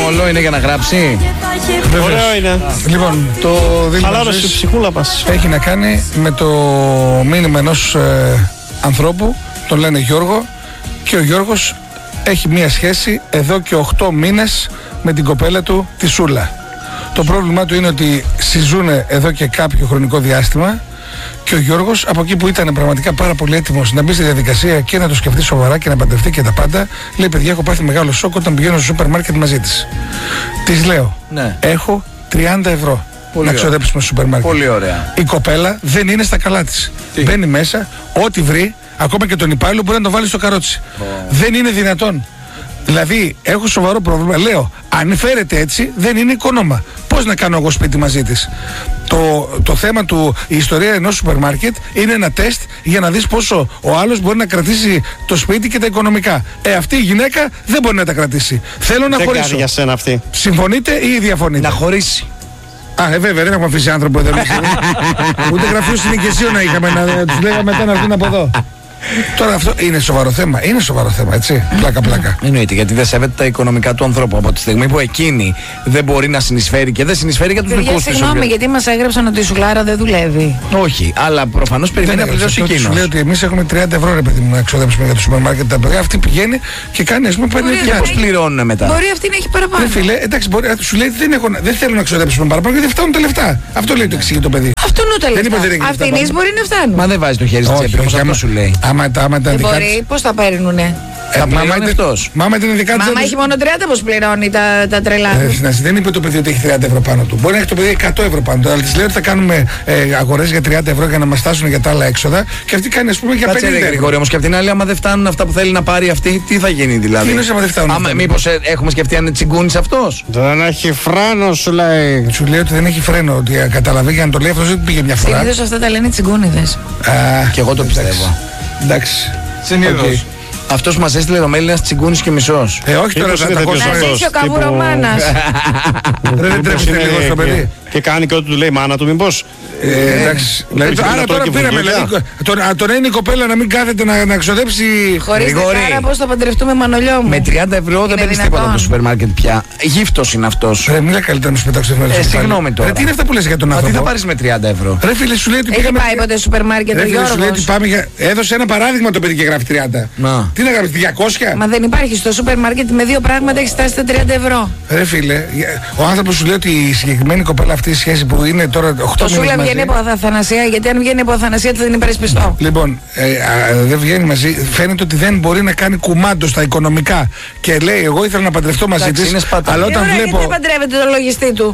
όλο, είναι για να γράψει. Ωραίο είναι. Λοιπόν, το χαλάρωση ψυχούλα μας. Έχει να κάνει με το μήνυμα ενός ανθρώπου, τον λένε Γιώργο, και ο Γιώργος έχει μία σχέση εδώ και 8 μήνες με την κοπέλα του, τη Σούλα. Το πρόβλημά του είναι ότι συζούνε εδώ και κάποιο χρονικό διάστημα και ο Γιώργος, από εκεί που ήταν πραγματικά πάρα πολύ έτοιμος να μπει στη διαδικασία και να το σκεφτεί σοβαρά και να παντρευτεί και τα πάντα, λέει: παιδιά, έχω πάθει μεγάλο σοκ όταν πηγαίνω στο σούπερ μάρκετ μαζί της. Της λέω: ναι, έχω 30 ευρώ. Πολύ να ξοδέψουμε στο σούπερ μάρκετ. Πολύ ωραία. Η κοπέλα δεν είναι στα καλά της. Μπαίνει μέσα, ό,τι βρει, ακόμα και τον υπάλληλο μπορεί να το βάλει στο καρότσι. Δεν είναι δυνατόν. Δηλαδή, έχω σοβαρό πρόβλημα. Λέω: αν φέρετε έτσι, δεν είναι οικονόμα. Πώς να κάνω εγώ σπίτι μαζί της? Το θέμα του, η ιστορία ενός σούπερ μάρκετ είναι ένα τεστ για να δεις πόσο ο άλλος μπορεί να κρατήσει το σπίτι και τα οικονομικά. Αυτή η γυναίκα δεν μπορεί να τα κρατήσει. Θέλω να χωρίσω. Δεν για σένα αυτή. Συμφωνείτε ή διαφωνείτε? Να χωρίσει. Βέβαια, δεν έχουμε αφήσει άνθρωπο εδώ. Ούτε γραφείο συνοικεσίου να είχαμε, να τους λέγαμε μετά να έρθουν από εδώ. Τώρα αυτό είναι σοβαρό θέμα. Είναι σοβαρό θέμα, έτσι. Πλάκα-πλάκα. Εννοείται, γιατί δεν σέβεται τα οικονομικά του ανθρώπου. Από τη στιγμή που εκείνη δεν μπορεί να συνεισφέρει και δεν συνεισφέρει για τους δικούς της. Συγγνώμη, γιατί μας έγραψαν ότι η Σουλάρα δεν δουλεύει. Όχι, αλλά προφανώς περιμένει να πληρώσει εκείνος. Σου λέει ότι εμείς έχουμε 30 ευρώ, ρε παιδί μου, να εξοδέψουμε για το σούπερ μάρκετ τα παιδιά. Αυτή πηγαίνει και κάνει, ας πούμε, παίρνει και πώς πληρώνουν μετά. Μπορεί αυτή να έχει παραπάνω. Φίλε, εντάξει, σου λέει δεν θέλω να εξοδέψουμε παραπάνω γιατί δεν φτάνουν τα λεφτά. Αυτό λέει, το εξηγεί το παιδί. Αυτό νου τα λεφτά. Αυτοί μπορεί να φτάνουν. Μα δεν βάζει το χέρι στη τσέπη, όπως αυτό σου λέει. Δεν μπορεί, πώς τα παίρνουνε? Μάμα έχει μόνο 30, πώς πληρώνει τα τρελά. Δεν είπε το παιδί ότι έχει 30 ευρώ πάνω του. Μπορεί να έχει το παιδί 100 ευρώ πάνω του. Αλλά της λέει ότι θα κάνουμε αγορές για 30 ευρώ για να μας στάσουν για τα άλλα έξοδα. Και αυτή κάνει, ας πούμε, για 50 ευρώ. Γρηγόρη, όμως και απ' την άλλη, άμα δεν φτάνουν αυτά που θέλει να πάρει αυτή, τι θα γίνει δηλαδή? Τι είναι άμα δεν φτάνουν? Μήπως έχουμε σκεφτεί αν είναι τσιγκούνης αυτός? Δεν έχει φρένο, σου λέει. Σου λέει ότι δεν έχει φρένο. Ότι καταλαβαίνει για να το λέει αυτός δεν πήγε μια φορά. Συνήθως αυτά τα λένε τσιγκούνιδες. Και εγώ το πιστεύω. Εντάξει. Συνήθως. Αυτός που μας έστειλε το mail είναι ένας τσιγκούνης και μισός. Όχι τώρα θα τα ακούσω. Να ζήσει ο Καβουρομάνας. Δεν τρέφεται λίγο στο παιδί. Και κάνει και ό,τι του λέει η μάνα του, μήπως. Εντάξει. Άρα τώρα πήραμε. Το να είναι η κοπέλα να μην κάθεται να ξοδέψει. Χωρίς άρα πώς θα παντρευτούμε, Μανολιό μου? Με 30 ευρώ δεν παίρνεις τίποτα από το σούπερ μάρκετ πια. Γύφτος είναι αυτός. Μίλα καλύτερα να σου πετάξω το ευρώ. Συγγνώμη τώρα. Τι είναι αυτά που λες για τον άνθρωπο? Τι θα πάρεις με 30 ευρώ? Ρε φίλε, σου λέει ότι πήγαμε. Έχει πάει ποτέ στο σούπερ μάρκετ ο Γιώργος? Έδωσε ένα παράδειγμα το παιδί και γράφει 30. Τι να γράφει, 200? Μα δεν υπάρχει στο σούπερ μάρκετ με δύο πράγματα έχει φτάσει τα 30 ευρώ. Ρε φίλε, ο άνθρωπος σου λέει ότι η συγκεκριμένη κοπέλα αυτή η σχέση που είναι τώρα 8 μήνες. Το Σούλα βγαίνει από αθανασία, γιατί αν βγαίνει από αθανασία δεν υπερισπιστώ. Λοιπόν, δεν βγαίνει μαζί. Φαίνεται ότι δεν μπορεί να κάνει κουμάντο στα οικονομικά. Και λέει, εγώ ήθελα να παντρευτώ μαζί της. Αλλά όταν βλέπω. Γιατί παντρεύεται το λογιστή του?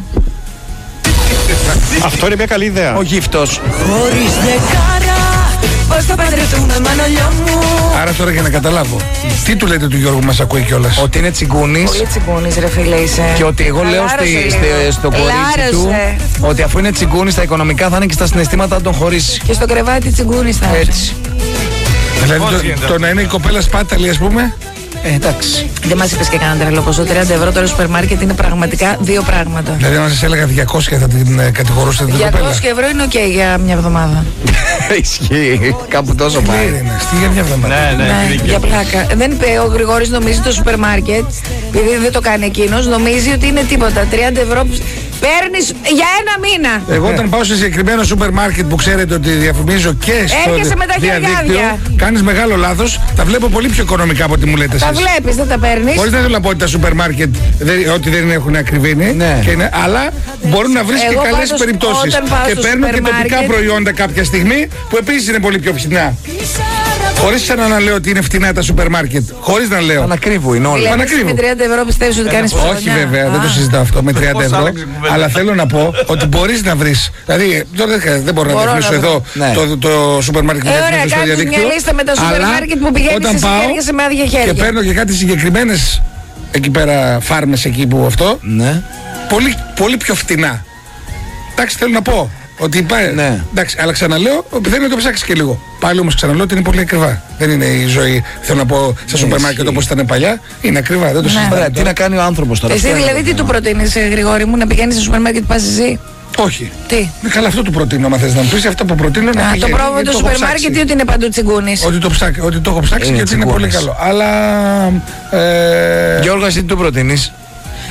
Αυτό είναι μια καλή ιδέα. Ο γύφτος. Χωρίς δεκάρα, πώς θα παντρευτούμε, Μανολιό μου? Άρα τώρα για να καταλάβω, τι του λέτε του Γιώργου, μας ακούει κιόλας? Ότι είναι τσιγκούνης. Πολύ τσιγκούνης, ρε φίλε είσαι. Και ότι εγώ λέω στο κορίτσι του ότι αφού είναι τσιγκούνης στα οικονομικά θα είναι και στα συναισθήματα να τον χωρίσει. Και στο κρεβάτι τσιγκούνης θα είναι. Έτσι. Δηλαδή το να είναι η κοπέλα σπάταλη, ας πούμε. Εντάξει. Δεν μας είπες και κανένα τρελό ποσό. 30 ευρώ τώρα στο σούπερ μάρκετ είναι πραγματικά δύο πράγματα. Δηλαδή, αν σας έλεγα 200 θα την κατηγορούσατε την κοπέλα? 200 ευρώ είναι οκ για μια εβδομάδα. Ισχύει. Κάπου τόσο πάει. Τι για μια εβδομάδα? Ναι, για πλάκα. Δεν είπε ο Γρηγόρης, νομίζει το σούπερ μάρκετ, επειδή δεν το κάνει εκείνος, νομίζει ότι είναι τίποτα. 30 ευρώ παίρνεις για ένα μήνα. Εγώ όταν πάω σε συγκεκριμένο σούπερ μάρκετ που ξέρετε ότι διαφημίζω και στο διαδίκτυο, κάνεις μεγάλο λάθος. Τα βλέπω πολύ πιο οικονομικά από ό,τι μου λέτε εσείς. Τα βλέπεις, δεν τα παίρνεις. Χωρίς να θέλω να πω ότι τα σούπερ μάρκετ ότι δεν έχουν ακριβήνει, αλλά μπορούν να βρεις και καλές περιπτώσεις. Και παίρνω και τοπικά προϊόντα κάποια στιγμή που επίσης είναι πολύ πιο φθηνά. Χωρίς να λέω ότι είναι φτηνά τα σούπερ μάρκετ. Χωρίς να λέω. Ανακρίβου είναι όλα. Με 30 ευρώ πιστεύεις ότι κάνεις ψωμιά? Όχι βέβαια, δεν το συζητάω αυτό με 30 ευρώ. Αλλά θέλω να πω ότι μπορείς να βρεις. Δηλαδή, τώρα δεν μπορώ να διαφημίσω εδώ το σούπερ μάρκετ που διαφημίζω στο διαδίκτυο. Μια λίστα με τα σούπερ μάρκετ που πηγαίνεις εσύ και έρχεσαι με άδεια χέρια. Και παίρνω και κάτι συγκεκριμένες εκεί πέρα φάρμες εκεί που αυτό. Ναι. Πολύ πιο φτηνά. Εντάξει, θέλω να πω. Ότι υπάρχει. Ναι. Εντάξει, αλλά ξαναλέω, θέλει να το ψάξει και λίγο. Πάλι όμως ξαναλέω ότι είναι πολύ ακριβά. Δεν είναι η ζωή, θέλω να πω, στα σούπερ μάρκετ όπως ήταν παλιά. Είναι ακριβά, δεν το συζητάω. Τι να κάνει ο άνθρωπος τώρα? Εσύ δηλαδή τι του προτείνεις, Γρηγόρη μου, να πηγαίνεις στο σούπερ μάρκετ που πας εσύ? Όχι. Τι? Καλά, αυτό του προτείνω. Αν θες να μου πεις, αυτό που προτείνω να πηγαίνει. Το πρόβλημα του σούπερ μάρκετ ή ότι είναι παντού τσιγκούνης? Ότι το έχω ψάξει και ότι είναι πολύ καλό. Αλλά. Γιώργο, εσύ τι του προτείνεις?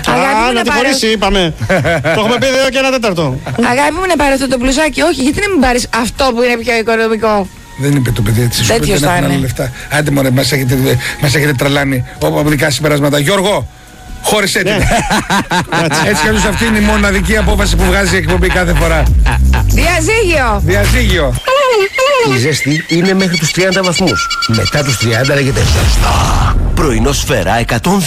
Να τη χωρίσει, είπαμε. Το έχουμε πει 2 και 1/4. Αγάπη μου, να πάρει αυτό το μπλουζάκι. Όχι, γιατί να μην πάρει αυτό που είναι πιο οικονομικό. Δεν είπε το παιδί έτσι. Τέτοιος θα είναι. Λεφτά. Άντε μωρέ, μας έχετε τρελάνει. Οπαδικά συμπεράσματα. Γιώργο, χώρισέ την. Έτσι κι αλλιώς αυτή είναι η μοναδική απόφαση που βγάζει η εκπομπή κάθε φορά. Διαζύγιο. Η ζέστη είναι μέχρι τους 30 βαθμούς. Μετά τους 30 λέγεται ζεστά. Πρωινό Σφαίρα 102.